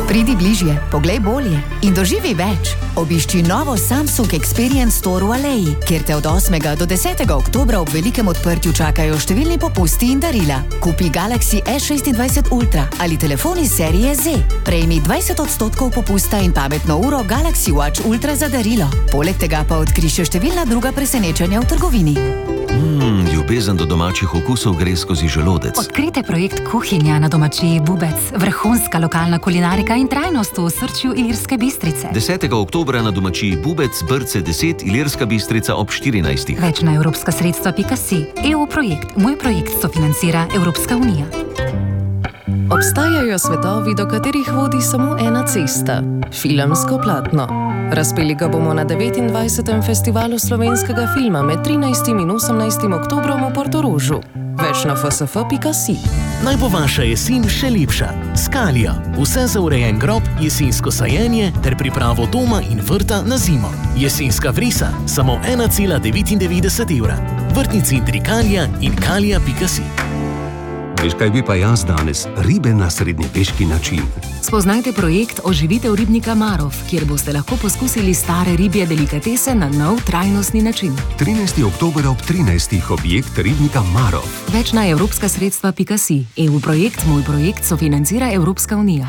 Pridi bližje, poglej bolje in doživi več. Obišči novo Samsung Experience Store v Aleji, kjer te od 8. do 10. oktobra ob velikem odprtju čakajo številni popusti in darila. Kupi Galaxy S26 Ultra ali telefon iz serije Z. Prejmi 20% popusta in pametno uro Galaxy Watch Ultra za darilo. Poleg tega pa odkri še številna druga presenečenja v trgovini. Ljubezen do domačih okusov gre skozi želodec. Odkrite projekt Kuhinja na domačiji Bubec, vrhunska lokalna kulinarika in trajnost v osrčju Ilirske Bistrice. 10. oktobra na domačiji Bubec, Brce 10, Ilirska Bistrica ob 14. Več na evropska sredstva.si. EU projekt, moj projekt sofinancira Evropska unija. Obstajajo svetovi, do katerih vodi samo ena cesta. Filmsko platno. Razpeli ga bomo na 29. festivalu slovenskega filma med 13. in 18. oktobrom v Portorožu. Več na fsf.si. Naj bo vaša jesen še lepša. Skalija. Vse za urejen grob, jesensko sajenje ter pripravo doma in vrta na zimo. Jesenska vrisa. Samo 1,99 evra. Vrtnici Intrikalija in kalija.si. Veš, kaj bi pa jaz danes? Ribe na srednjeveški način. Spoznajte projekt Oživitev ribnika Marov, kjer boste lahko poskusili stare ribje delikatese na nov trajnostni način. 13. oktober ob 13. objekt ribnika Marov. Več na evropskasredstva.si. EU projekt, moj projekt sofinancira Evropska unija.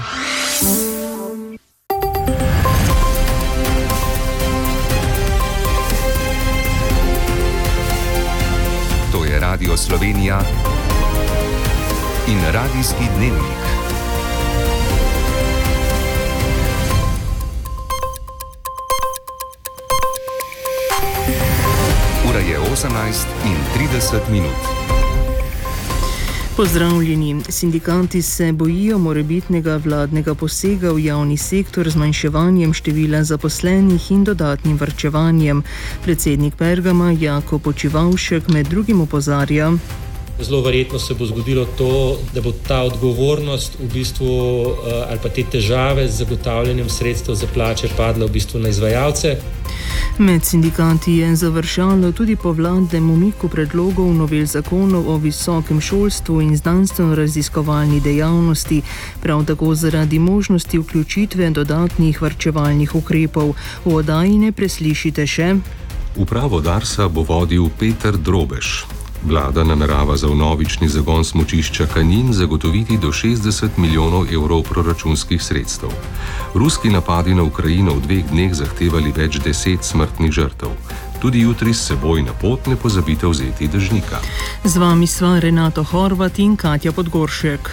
To je Radio Slovenija in Radijski dnevnik. Ura je 18:30. Pozdravljeni. Sindikati se bojijo morebitnega vladnega posega v javni sektor z zmanjševanjem števila zaposlenih in dodatnim varčevanjem. Predsednik Pergama Jako Počivavšek med drugim opozarja: Zelo verjetno se bo zgodilo to, da bo ta odgovornost v bistvu ali pa te težave z zagotavljanjem sredstev za plače padla v bistvu na izvajalce. Med sindikati je završalo tudi po vladnem umiku predlogov novel zakonov o visokem šolstvu in znanstveno-raziskovalni dejavnosti, prav tako zaradi možnosti vključitve dodatnih varčevalnih ukrepov. V oddaji ne preslišite še: Upravo Darsa bo vodil Peter Drobež. Vlada namerava za vnovični zagon smučišča Kanin zagotoviti do 60 milijonov evrov proračunskih sredstev. Ruski napadi na Ukrajino v 2 dneh zahtevali več 10 smrtnih žrtev. Tudi jutri s seboj na pot ne pozabite vzeti dežnika. Z vami sva Renato Horvat in Katja Podgoršek.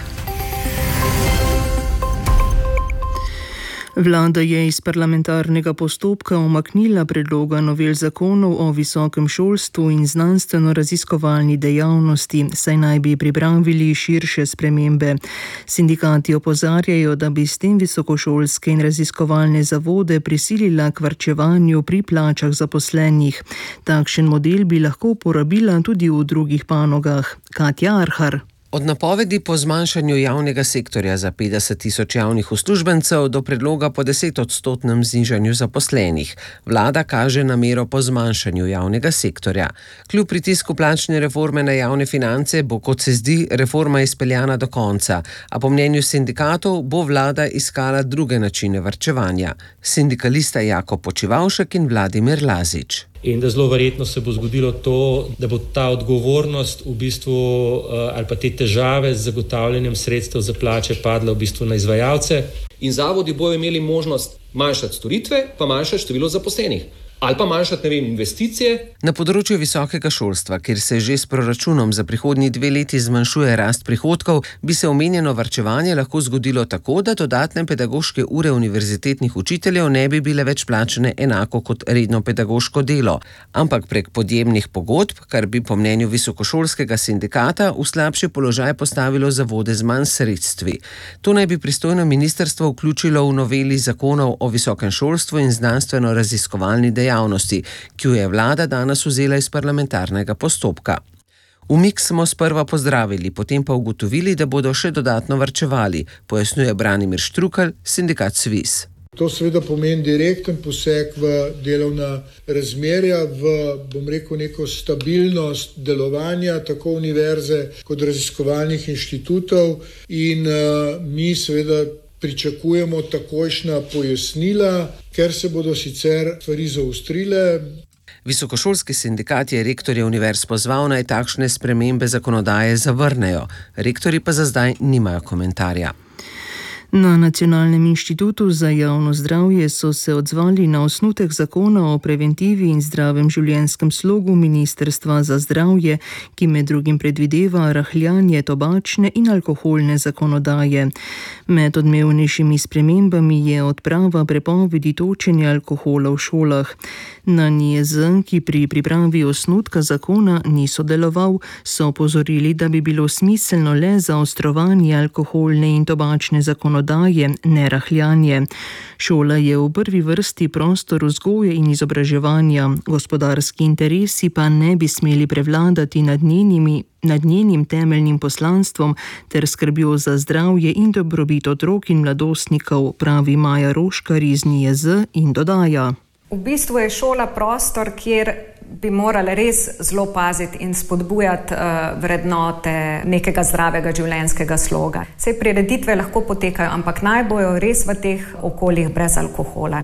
Vlada je iz parlamentarnega postopka umaknila predloga novel zakonov o visokem šolstvu in znanstveno-raziskovalni dejavnosti, saj naj bi pripravili širše spremembe. Sindikati opozarjajo, da bi s tem visokošolske in raziskovalne zavode prisilila k varčevanju pri plačah zaposlenih. Takšen model bi lahko uporabila tudi v drugih panogah. Katja Arhar. Od napovedi po zmanjšanju javnega sektorja za 50 tisoč javnih uslužbencev do predloga po 10-odstotnem znižanju zaposlenih. Vlada kaže namero po zmanjšanju javnega sektorja. Kljub pritisku plačne reforme na javne finance bo, kot se zdi, reforma izpeljana do konca, a po mnenju sindikatov bo vlada iskala druge načine varčevanja. Sindikalista Jako Počivavšek in Vladimir Lazič. In da zelo verjetno se bo zgodilo to, da bo ta odgovornost v bistvu ali pa te težave z zagotavljanjem sredstev za plače padla v bistvu na izvajalce. In zavodi bojo imeli možnost manjšati storitve, pa manjšati število zaposlenih. Ali pa manjšati, investicije. Na področju visokega šolstva, kjer se že s proračunom za prihodnji 2 leti zmanjšuje rast prihodkov, bi se omenjeno varčevanje lahko zgodilo tako, da dodatne pedagoške ure univerzitetnih učiteljev ne bi bile več plačene enako kot redno pedagoško delo, ampak prek podjemnih pogodb, kar bi po mnenju visokošolskega sindikata v slabši položaj postavilo zavode z manj sredstvi. To naj bi pristojno ministrstvo vključilo v noveli zakonov o visokem šolstvu in znanstveno-raziskovalni dejavnosti, ki jo je vlada danes vzela iz parlamentarnega postopka. Umik smo sprva pozdravili, potem pa ugotovili, da bodo še dodatno varčevali, pojasnjuje Branimir Štrukelj, sindikat SVIZ. To seveda pomeni direkten poseg v delovna razmerja, v, neko stabilnost delovanja tako univerze kot raziskovalnih inštitutov in mi seveda pričakujemo takojšnja pojasnila, ker se bodo sicer stvari zaostrile. Visokošolski sindikat je rektorje univerz pozval, naj takšne spremembe zakonodaje zavrnejo. Rektorji pa za zdaj nimajo komentarja. Na Nacionalnem inštitutu za javno zdravje so se odzvali na osnutek zakona o preventivi in zdravem življenjskem slogu Ministrstva za zdravje, ki med drugim predvideva rahljanje tobačne in alkoholne zakonodaje. Med odmevnejšimi spremembami je odprava prepovedi točenja alkohola v šolah. Na NIJZ, ki pri pripravi osnutka zakona ni sodeloval, so opozorili, da bi bilo smiselno le zaostrovanje alkoholne in tobačne zakonodaje, ne rahljanje. Šola je v prvi vrsti prostor vzgoje in izobraževanja, gospodarski interesi pa ne bi smeli prevladati nad njenim temeljnim poslanstvom ter skrbjo za zdravje in dobrobit otrok in mladostnikov, pravi Maja Roškar iz NIJZ in dodaja. V bistvu je šola prostor, kjer bi morali res zelo paziti in spodbujati vrednote nekega zdravega življenjskega sloga. Saj prireditve lahko potekajo, ampak naj bojo res v teh okoljih brez alkohola.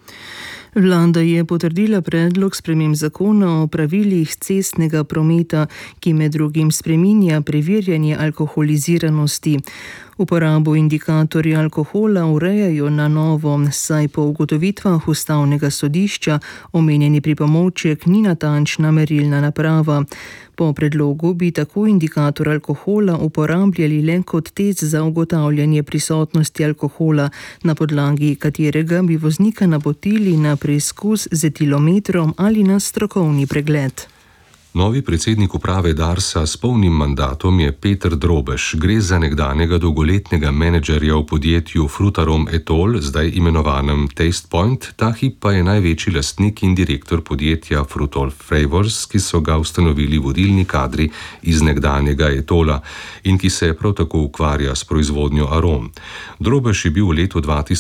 Vlada je potrdila predlog sprememb zakona o pravilih cestnega prometa, ki med drugim spreminja preverjanje alkoholiziranosti. Uporabo indikatorja alkohola urejajo na novo, saj po ugotovitvah Ustavnega sodišča omenjeni pripomoček ni natančna merilna naprava. Po predlogu bi tako indikator alkohola uporabljali le kot test za ugotavljanje prisotnosti alkohola, na podlagi katerega bi voznika napotili na preizkus z etilometrom ali na strokovni pregled. Novi predsednik uprave Darsa s polnim mandatom je Peter Drobež. Gre za nekdanjega dolgoletnega menedžerja v podjetju Frutarom Etol, zdaj imenovanem Taste Point. Ta hip pa je največji lastnik in direktor podjetja Frutol Flavors, ki so ga ustanovili vodilni kadri iz nekdanjega Etola in ki se prav tako ukvarja s proizvodnjo arom. Drobež je bil v letu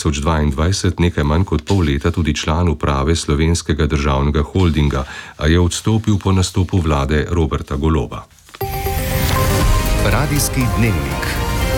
2022 nekaj manj kot pol leta tudi član uprave Slovenskega državnega holdinga, a je odstopil po nastopu vlade Roberta Goloba. Radijski dnevnik.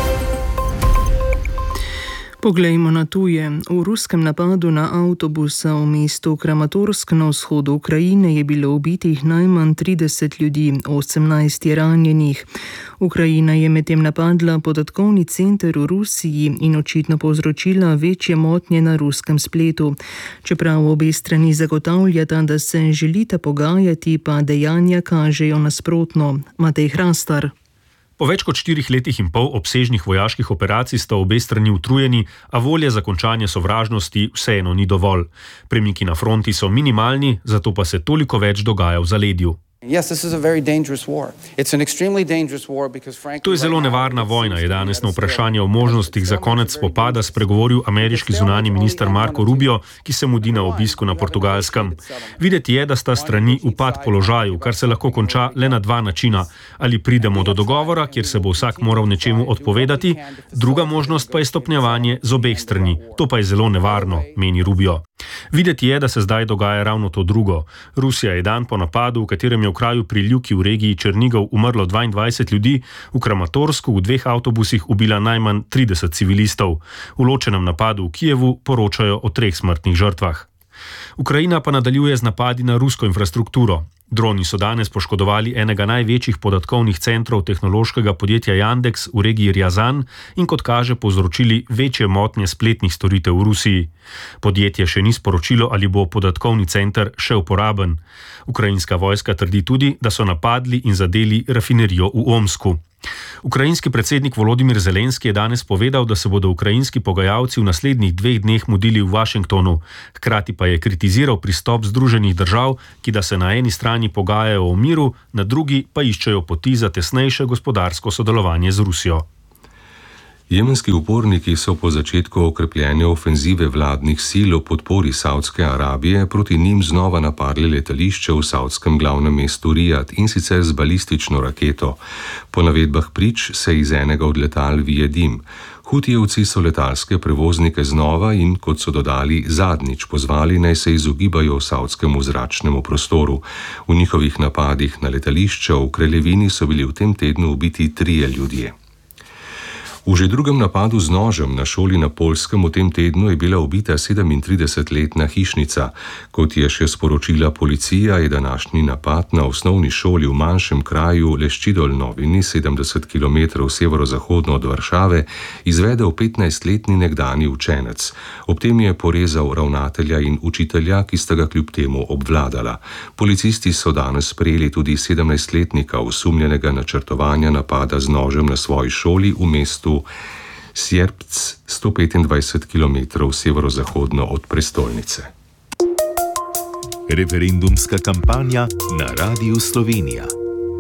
Poglejmo na tuje. V ruskem napadu na avtobusa v mestu Kramatorsk na vzhodu Ukrajine je bilo ubitih najmanj 30 ljudi, 18 je ranjenih. Ukrajina je medtem napadla podatkovni center v Rusiji in očitno povzročila večje motnje na ruskem spletu. Čeprav obe strani zagotavljata, da se želita pogajati, pa dejanja kažejo nasprotno. Matej Hrastar. Po več kot 4 letih in pol obsežnih vojaških operacij sta obe strani utrujeni, a volje za končanje sovražnosti vseeno ni dovolj. Premiki na fronti so minimalni, zato pa se toliko več dogaja v zaledju. To je zelo nevarna vojna, je danes na vprašanje o možnostih za konec spopada spregovoril ameriški zunanji minister Marco Rubio, ki se mudi na obisku na Portugalskem. Videti je, da sta strani v pad položaju, kar se lahko konča le na 2 načina. Ali pridemo do dogovora, kjer se bo vsak moral nečemu odpovedati, druga možnost pa je stopnjevanje z obeh strani. To pa je zelo nevarno, meni Rubio. Videti je, da se zdaj dogaja ravno to drugo. Rusija je dan po napadu, v katerem je v kraju pri Ljuki v regiji Černigov umrlo 22 ljudi, v Kramatorsku v 2 avtobusih ubila najmanj 30 civilistov. V ločenem napadu v Kijevu poročajo o 3 smrtnih žrtvah. Ukrajina pa nadaljuje z napadi na rusko infrastrukturo. Droni so danes poškodovali enega največjih podatkovnih centrov tehnološkega podjetja Yandex v regiji Rjazan in kot kaže povzročili večje motnje spletnih storitev v Rusiji. Podjetje še ni sporočilo, ali bo podatkovni center še uporaben. Ukrajinska vojska trdi tudi, da so napadli in zadeli rafinerijo v Omsku. Ukrajinski predsednik Volodimir Zelenski je danes povedal, da se bodo ukrajinski pogajalci v naslednjih 2 dneh mudili v Washingtonu. Hkrati pa je kritiziral pristop Združenih držav, ki da se na eni strani pogajajo o miru, na drugi pa iščejo poti za tesnejše gospodarsko sodelovanje z Rusijo. Jemenski uporniki so po začetku okrepljene ofenzive vladnih sil o podpori Saudske Arabije proti njim znova napadli letališče v savdskem glavnem mestu Rijad in sicer z balistično raketo. Po navedbah prič se iz enega od letal vije dim. Hutijevci so letalske prevoznike znova in, kot so dodali, zadnjič pozvali, naj se izogibajo savdskemu zračnemu prostoru. V njihovih napadih na letališče v Kraljevini so bili v tem tednu ubiti 3 ljudje. V že drugem napadu z nožem na šoli na Poljskem v tem tednu je bila ubita 37-letna hišnica. Kot je še sporočila policija, je današnji napad na osnovni šoli v manjšem kraju Leščidol Novini, 70 km severozahodno od Varšave, izvedel 15-letni nekdani učenec. Ob tem je porezal ravnatelja in učitelja, ki sta ga kljub temu obvladala. Policisti so danes sprejeli tudi 17-letnika osumljenega načrtovanja napada z nožem na svoji šoli v mestu Sierpc, 125 km severozahodno od prestolnice. Referendumska kampanja na Radiu Slovenija.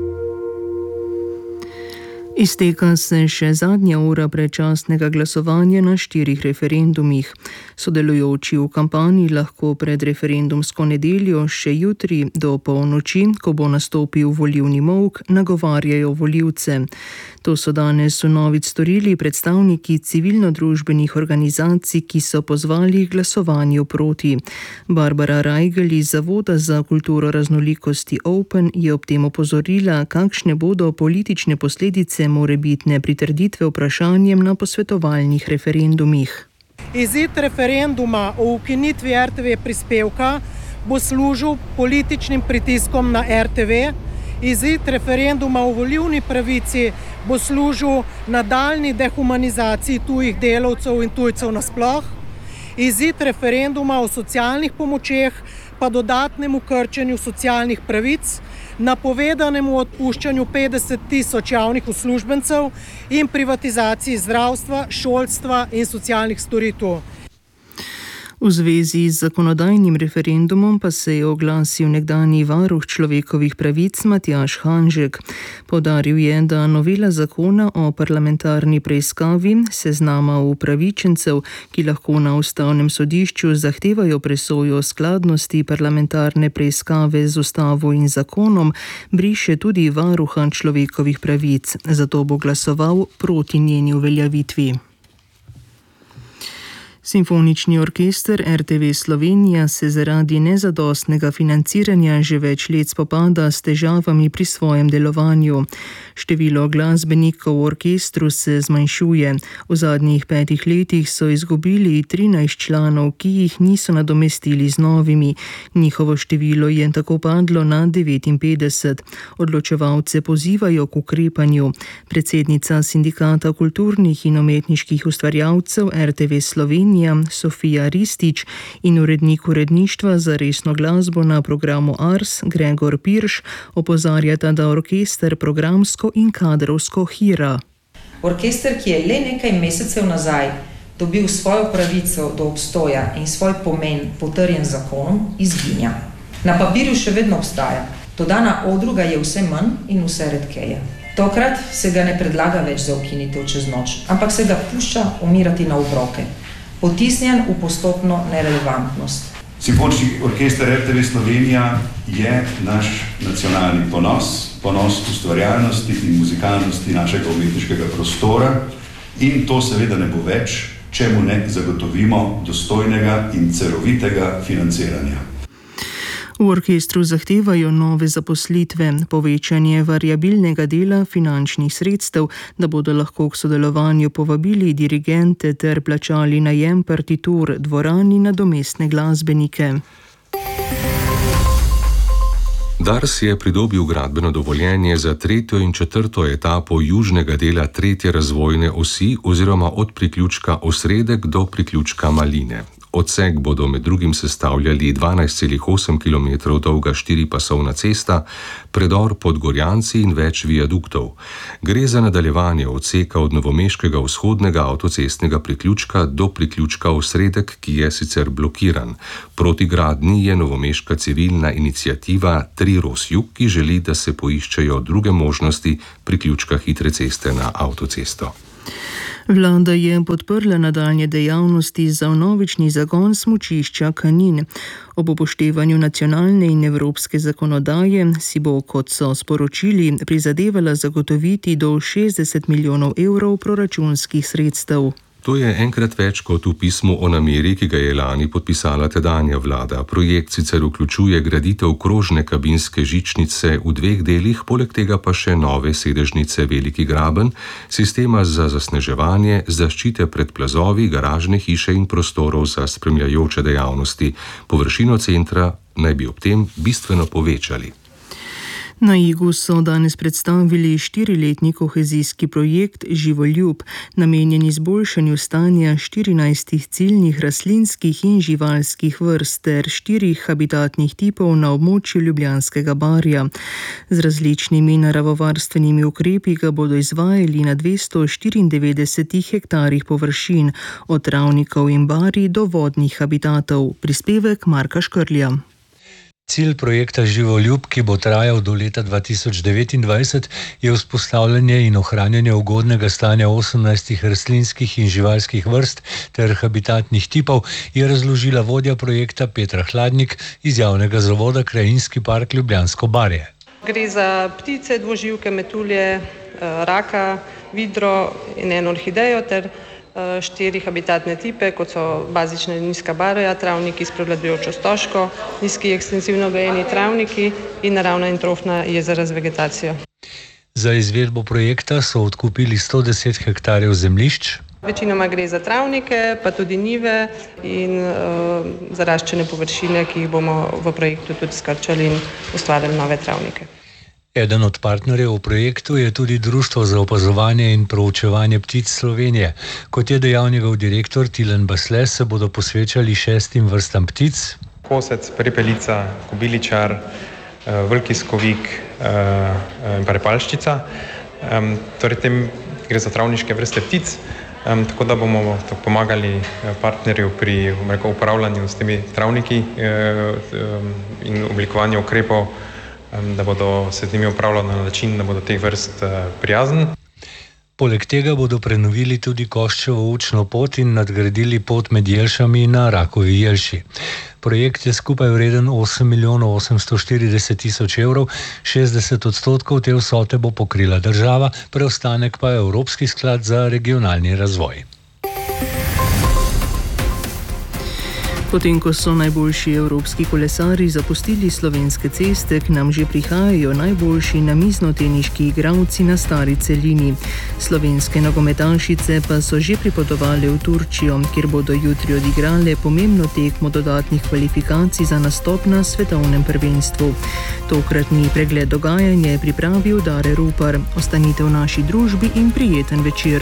Izteka se še zadnja ura predčasnega glasovanja na 4 referendumih. Sodelujoči v kampanji lahko pred referendumsko nedeljo še jutri do polnoči, ko bo nastopil volilni molk, nagovarjajo volivce. To so danes vnovič storili predstavniki civilno-družbenih organizacij, ki so pozvali k glasovanju proti. Barbara Rajgel iz Zavoda za kulturo raznolikosti Open je ob tem opozorila, kakšne bodo politične posledice morebitne pritrditve vprašanjem na posvetovalnih referendumih. Izid referenduma o ukinitvi RTV prispevka bo služil političnim pritiskom na RTV. Izid referenduma o volilni pravici bo služil nadaljnji dehumanizaciji tujih delavcev in tujcev nasploh. Izid referenduma o socialnih pomočeh pa dodatnemu krčenju socialnih pravic, napovedanemu odpuščanju 50 000 javnih uslužbencev in privatizaciji zdravstva, šolstva in socialnih storitev. V zvezi z zakonodajnim referendumom pa se je oglasil nekdanji varuh človekovih pravic Matjaž Hanžek. Poudaril je, da novela zakona o parlamentarni preiskavi seznama upravičencev, ki lahko na ustavnem sodišču zahtevajo presojo skladnosti parlamentarne preiskave z ustavo in zakonom, briše tudi varuha človekovih pravic, zato bo glasoval proti njeni uveljavitvi. Simfonični orkester RTV Slovenija se zaradi nezadostnega financiranja že več let spopada s težavami pri svojem delovanju. Število glasbenikov v orkestru se zmanjšuje. V zadnjih 5 letih so izgubili 13 članov, ki jih niso nadomestili z novimi. Njihovo število je tako padlo na 59. Odločevalce pozivajo k ukrepanju. Predsednica Sindikata kulturnih in umetniških ustvarjalcev RTV Slovenija Sofija Ristič in urednik uredništva za resno glasbo na programu Ars Gregor Pirš opozarjata, da orkester programsko in kadrovsko hira. Orkester, ki je le nekaj mesecev nazaj dobil svojo pravico do obstoja in svoj pomen potrjen zakonom, izginja. Na papirju še vedno obstaja, toda na odru ga je vse manj in vse redkeje. Tokrat se ga ne predlaga več za ukinitev čez noč, ampak se ga pušča umirati na obroke, potisnjen v postopno nerelevantnost. Simfonični orkester RTV Slovenija je naš nacionalni ponos, ponos ustvarjalnosti in muzikalnosti našega umetniškega prostora in to seveda ne bo več, če mu ne zagotovimo dostojnega in celovitega financiranja. V orkestru zahtevajo nove zaposlitve, povečanje variabilnega dela finančnih sredstev, da bodo lahko k sodelovanju povabili dirigente ter plačali najem partitur, dvoran in nadomestne glasbenike. Dars je pridobil gradbeno dovoljenje za 3. in 4. etapo južnega dela 3. razvojne osi oziroma od priključka Osredek do priključka Maline. Odsek bodo med drugim sestavljali 12,8 km dolga 4-pasovna cesta, predor pod Gorjanci in več viaduktov. Gre za nadaljevanje odseka od novomeškega vzhodnega avtocestnega priključka do priključka Osredek, ki je sicer blokiran. Proti gradnji je novomeška civilna iniciativa 3 Rosjuk, ki želi, da se poiščejo druge možnosti priključka hitre ceste na avtocesto. Vlada je podprla nadaljnje dejavnosti za vnovični zagon smučišča Kanin. Ob upoštevanju nacionalne in evropske zakonodaje si bo, kot so sporočili, prizadevala zagotoviti do 60 milijonov evrov proračunskih sredstev. To je enkrat več kot v pismu o nameri, ki ga je lani podpisala tedanja vlada. Projekt sicer vključuje graditev krožne kabinske žičnice v 2 delih, poleg tega pa še nove sedežnice Veliki Graben, sistema za zasneževanje, zaščite pred plazovi, garažne hiše in prostorov za spremljajoče dejavnosti. Površino centra naj bi ob tem bistveno povečali. Na Igu so danes predstavili 4-letni kohezijski projekt Živoljub, namenjen izboljšanju stanja 14 ciljnih rastlinskih in živalskih vrst ter 4 habitatnih tipov na območju Ljubljanskega barja. Z različnimi naravovarstvenimi ukrepi ga bodo izvajali na 294 hektarjih površin, od travnikov in barij do vodnih habitatov. Prispevek Marka Škrlja. Cilj projekta Živoljub, ki bo trajal do leta 2029, je vzpostavljanje in ohranjanje ugodnega stanja 18 rastlinskih in živalskih vrst ter habitatnih tipov, je razložila vodja projekta Petra Hladnik iz javnega zavoda Krajinski park Ljubljansko barje. Gre za ptice, dvoživke, metulje, raka, vidro in eno orhidejo ter 4 habitatne tipe, kot so bazična in nizka barja, travniki s prevladujočo stožko, nizki ekstenzivno gojeni travniki in naravna in trofna jezera z vegetacijo. Za izvedbo projekta so odkupili 110 hektarjev zemljišč. Večinoma gre za travnike, pa tudi njive in zaraščene površine, ki jih bomo v projektu tudi skrčali in ustvarjali nove travnike. Eden od partnerjev v projektu je tudi Društvo za opazovanje in proučevanje ptic Slovenije. Kot je dejal njegov direktor Tilen Basle, se bodo posvečali 6 vrstam ptic. Kosec, prepelica, kobiličar, veliki skovik in prepalščica. Torej tem gre za travniške vrste ptic, tako da bomo pomagali partnerju pri upravljanju s temi travniki in oblikovanju ukrepov, da bodo se z njimi upravljali na način, da bodo teh vrst prijazen. Poleg tega bodo prenovili tudi Koščevo učno pot in nadgradili pot med Jelšami na Rakovi Jelši. Projekt je skupaj vreden 8 milijonov 840 tisoč evrov, 60% te vsote bo pokrila država, preostanek pa je Evropski sklad za regionalni razvoj. Potem, ko so najboljši evropski kolesarji zapustili slovenske ceste, k nam že prihajajo najboljši namiznoteniški igralci na stari celini. Slovenske nogometašice pa so že pripotovali v Turčijo, kjer bodo jutri odigrale pomembno tekmo dodatnih kvalifikacij za nastop na svetovnem prvenstvu. Tokratni pregled dogajanja je pripravil Dare Rupar. Ostanite v naši družbi in prijeten večer.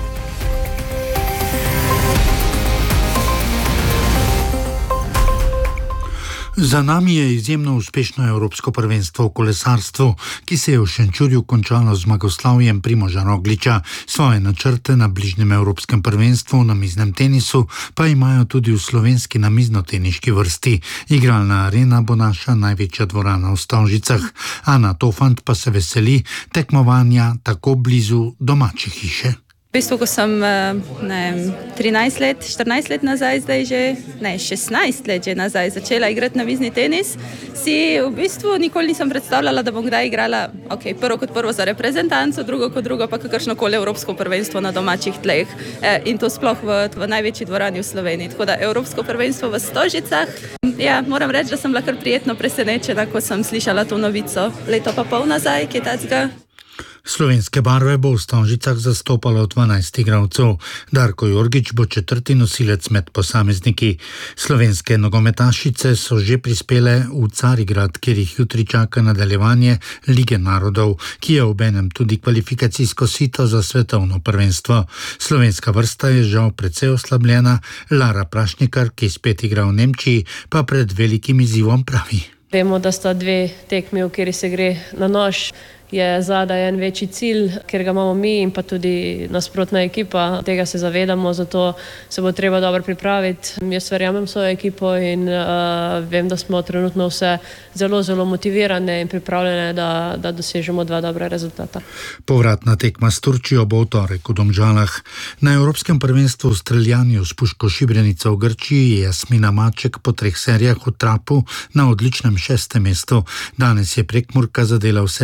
Za nami je izjemno uspešno evropsko prvenstvo v kolesarstvu, ki se je v Šenčurju končalo z zmagoslavjem Primoža Rogliča. Svoje načrte na bližnjem evropskem prvenstvu na namiznem tenisu pa imajo tudi v slovenski namiznoteniški vrsti. Igralna arena bo naša največja dvorana v Stožicah. Ana Tofant pa se veseli tekmovanja tako blizu domače hiše. V bistvu, ko sem 13 let, 14 let nazaj, zdaj že, 16 let že nazaj začela igrati namizni tenis, si v bistvu nikoli nisem predstavljala, da bom kdaj igrala, prvo kot prvo za reprezentanco, drugo kot drugo pa kakršnokoli evropsko prvenstvo na domačih tleh. In to sploh v največji dvorani v Sloveniji. Tako da evropsko prvenstvo v Stožicah. Ja, moram reči, da sem bila kar prijetno presenečena, ko sem slišala to novico leto pa pol nazaj, ki je tacga. Slovenske barve bo v Stožicah zastopalo 12 igralcev. Darko Jorgič bo 4. nosilec med posamezniki. Slovenske nogometašice so že prispele v Carigrad, kjer jih jutri čaka nadaljevanje Lige narodov, ki je obenem tudi kvalifikacijsko sito za svetovno prvenstvo. Slovenska vrsta je žal precej oslabljena. Lara Prašnikar, ki spet igra v Nemčiji, pa pred velikim izzivom pravi. Vemo, da sta 2 tekmi, v kateri se gre na nož. Je zadaj en večji cilj, ker ga imamo mi in pa tudi nasprotna ekipa. Tega se zavedamo, zato se bo treba dobro pripraviti. Jaz verjamem svojo ekipo in vem, da smo trenutno vse zelo, zelo motivirane in pripravljene, da dosežemo 2 dobra rezultata. Povratna tekma s Turčijo bo v torek v Domžalah. Na Evropskem prvenstvu v streljanju s puško šibrenico v Grčiji je Jasmina Maček po 3 serijah v trapu na odličnem 6. mestu. Danes je Prekmurka zadela vse tarče.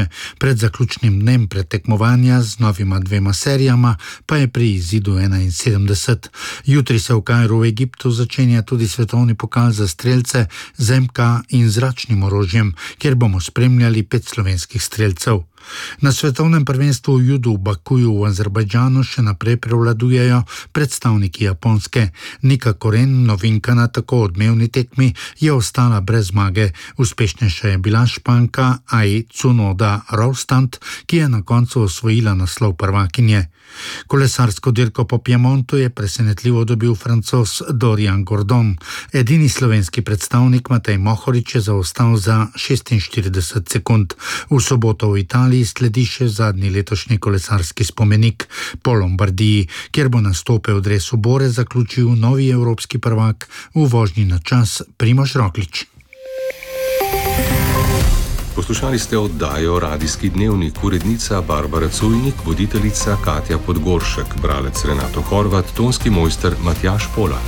Soče. Pred zaključnim dnem predtekmovanja z novima 2 serijama pa je pri izidu 71. Jutri se v Kairu v Egiptu začenja tudi svetovni pokal za strelce z MK in zračnim orožjem, kjer bomo spremljali 5 slovenskih strelcev. Na svetovnem prvenstvu v judu v Bakuju v Azerbajdžanu še naprej prevladujejo predstavniki Japonske. Nika Koren, novinka na tako odmevni tekmi, je ostala brez zmage. Uspešnejša je bila Španka Ai Tsunoda Rostand, ki je na koncu osvojila naslov prvakinje. Kolesarsko dirko po Piemontu je presenetljivo dobil Francoz Dorian Gordon. Edini slovenski predstavnik Matej Mohorič je zaostal za 46 sekund. V soboto v Italiji sledi še zadnji letošnji kolesarski spomenik po Lombardiji, kjer bo nastope v dresu Bore zaključil novi evropski prvak v vožnji na čas Primož Roglič. Poslušali ste oddajo Radijski dnevnik, urednica Barbara Cujnik, voditeljica Katja Podgoršek, bralec Renato Horvat, tonski mojster Matjaž Polak.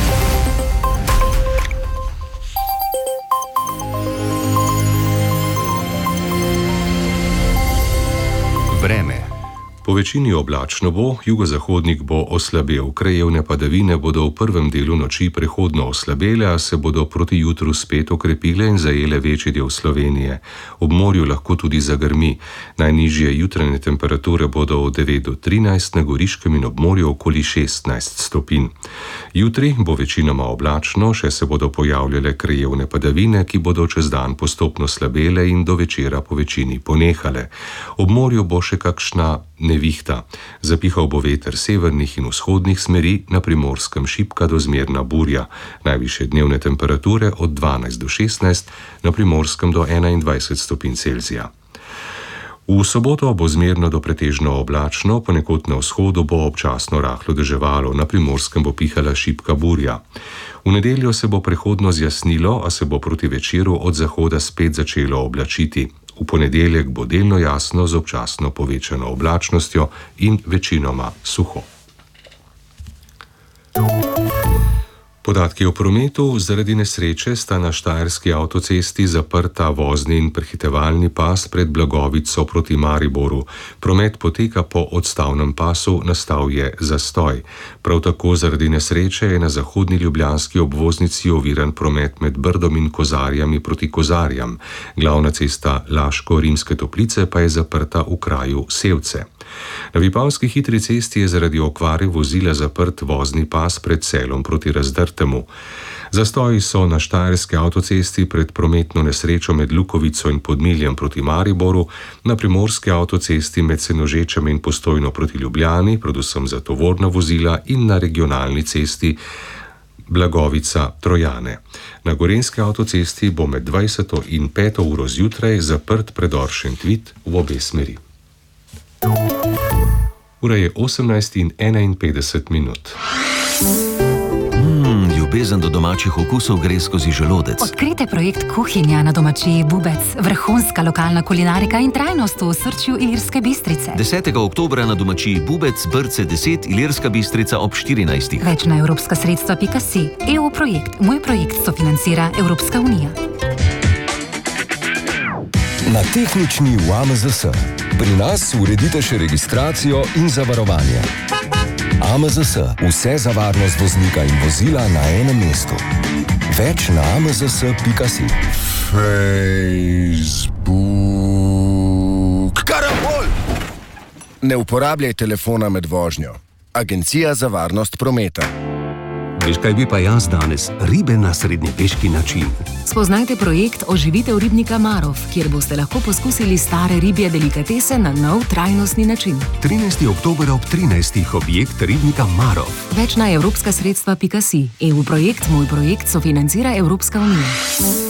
Vreme. Po večini oblačno bo, jugozahodnik bo oslabel, krajevne padavine bodo v prvem delu noči prehodno oslabele, a se bodo proti jutru spet okrepile in zajele večji del Slovenije. Ob morju lahko tudi zagrmi. Najnižje jutranje temperature bodo od 9 do 13, na Goriškem in ob morju okoli 16 stopinj. Jutri bo večinoma oblačno, še se bodo pojavljale krajevne padavine, ki bodo čez dan postopno slabele in do večera po večini ponehale. Ob morju bo še kakšna nevihta. Zapihal bo veter severnih in vzhodnih smeri, na Primorskem šibka do zmerna burja. Najvišje dnevne temperature od 12 do 16, na Primorskem do 21 stopinj Celzija. V soboto bo zmerno do pretežno oblačno, ponekod na vzhodu bo občasno rahlo deževalo, na Primorskem bo pihala šibka burja. V nedeljo se bo prehodno zjasnilo, a se bo proti večeru od zahoda spet začelo oblačiti. V ponedeljek bo delno jasno z občasno povečano oblačnostjo in večinoma suho. Podatki o prometu. Zaradi nesreče sta na Štajerski avtocesti zaprta vozni in prehitevalni pas pred Blagovico proti Mariboru. Promet poteka po odstavnem pasu, nastal je zastoj. Prav tako zaradi nesreče je na zahodni ljubljanski obvoznici oviran promet med Brdom in Kozarjami proti Kozarjam. Glavna cesta Laško-Rimske Toplice pa je zaprta v kraju Sevce. Na Vipavski hitri cesti je zaradi okvare vozila zaprt vozni pas pred Selom proti Razdrtemu. Zastoji so na Štajerski avtocesti pred prometno nesrečo med Lukovico in Podmiljem proti Mariboru, na Primorski avtocesti med Senožečami in Postojno proti Ljubljani, predvsem za tovorna vozila, in na regionalni cesti Blagovica-Trojane. Na Gorenjski avtocesti bo med 20. in 5. uro zjutraj zaprt predor Šentvid v obe smeri. Ura je 18:51. Ljubezen do domačih okusov gre skozi želodec. Odkrite projekt Kuhinja na domačiji Bubec, vrhunska lokalna kulinarika in trajnost v osrčju Ilirske Bistrice. 10. oktobra na domačiji Bubec, Brce 10, Ilirska Bistrica ob 14. Več na evropska sredstva.si. EU projekt, moj projekt sofinancira Evropska unija. Na tehnični v AMZS. Pri nas uredite še registracijo in zavarovanje. AMZS. Vse za varnost voznika in vozila na enem mestu. Več na amzs.si. Facebook. Karambol! Ne uporabljaj telefona med vožnjo. Agencija za varnost prometa. Veš, kaj bi pa jaz danes? Ribe na srednjeveški način. Spoznajte projekt Oživitev ribnika Marof, kjer boste lahko poskusili stare ribje delikatese na nov trajnostni način. 13. oktober ob 13. objekt ribnika Marof. Več na evropska sredstva.si. EU projekt, moj projekt sofinancira Evropska unija.